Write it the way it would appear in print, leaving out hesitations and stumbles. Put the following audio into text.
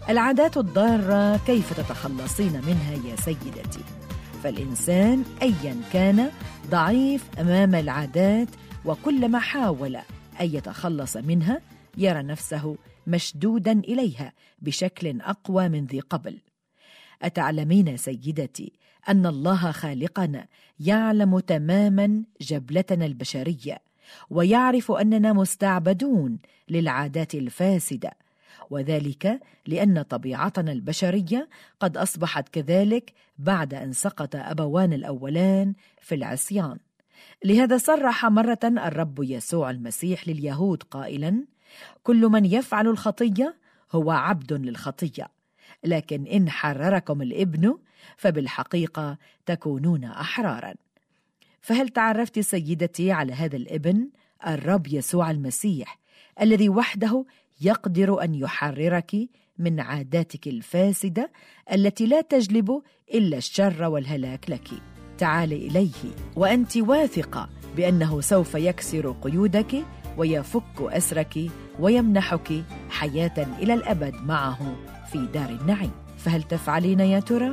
العادات الضارة كيف تتخلصين منها يا سيدتي؟ فالإنسان أيا كان ضعيف أمام العادات، وكلما حاول أن يتخلص منها يرى نفسه مشدودا إليها بشكل أقوى من ذي قبل. أتعلمين سيدتي أن الله خالقنا يعلم تماما جبلتنا البشرية، ويعرف أننا مستعبدون للعادات الفاسدة، وذلك لأن طبيعتنا البشرية قد أصبحت كذلك بعد أن سقط أبوان الأولان في العصيان. لهذا صرح مرة الرب يسوع المسيح لليهود قائلا: كل من يفعل الخطية هو عبد للخطية، لكن إن حرركم الابن فبالحقيقة تكونون أحرارا. فهل تعرفت سيدتي على هذا الابن الرب يسوع المسيح الذي وحده يقدر أن يحررك من عاداتك الفاسدة التي لا تجلب إلا الشر والهلاك لك؟ تعالي إليه وأنت واثقة بأنه سوف يكسر قيودك ويفك أسرك ويمنحك حياة إلى الأبد معه في دار النعيم. فهل تفعلين يا ترى؟